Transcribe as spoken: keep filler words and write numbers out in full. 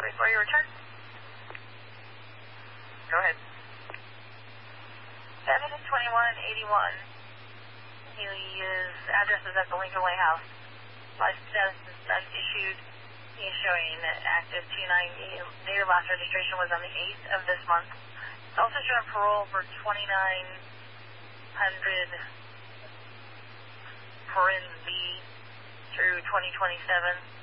before you return. Go ahead. seven twenty-one eighty-one. His address is at the Lincoln Way House. License status is unissued. He is showing active two ninety. Date of last registration was on the eighth of this month. It's also showing parole for twenty-nine hundred parens B through twenty twenty-seven.